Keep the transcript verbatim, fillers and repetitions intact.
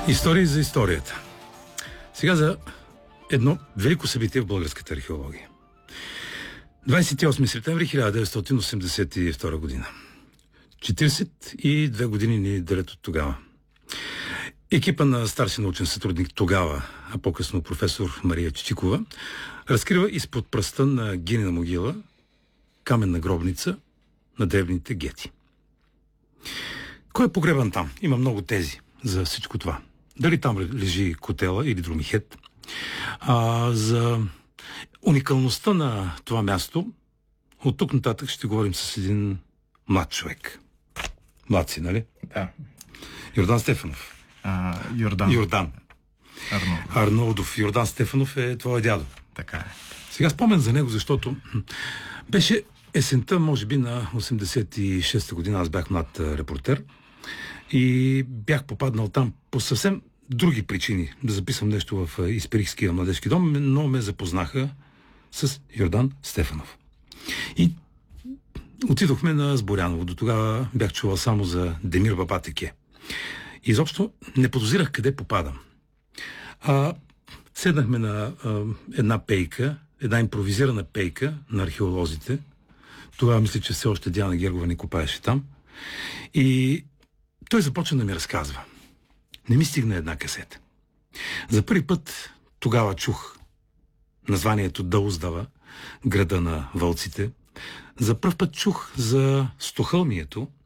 Истории за историята. Сега за едно велико събитие в българската археология. двадесет и осми септември хиляда деветстотин осемдесет и втора година. четиридесет и две години ни делят от тогава. Екипа на старши научен сътрудник тогава, а по-късно професор Мария Чичикова, разкрива изпод пръста на Гинина могила каменна гробница на древните гети. Кой е погребан там? Има много тези за всичко това. Дали там лежи Котела или Друмихет? А, за уникалността на това място от тук нататък ще говорим с един млад човек. Млад си, нали? Да. Йордан Стефанов. А, Йордан. Йордан. Арнолдов. Арнолдов. Йордан Стефанов е твоя дядо. Така е. Сега спомен за него, защото беше есента, може би, на осемдесет и шеста година. Аз бях млад репортер и бях попаднал там по съвсем други причини да записвам нещо в Исперихския младежки дом, но ме запознаха с Йордан Стефанов. И отидохме на Сборяново. До тогава бях чувал само за Демир Баба Теке. Изобщо не подозирах къде попадам. А, седнахме на а, една пейка, една импровизирана пейка на археолозите. Тогава мисля, че все още Диана Гергова не копаеше там. И той започна да ми разказва. Не ми стигна една касета. За първи път тогава чух названието Дауздава, града на вълците. За първ път чух за Стохълмието,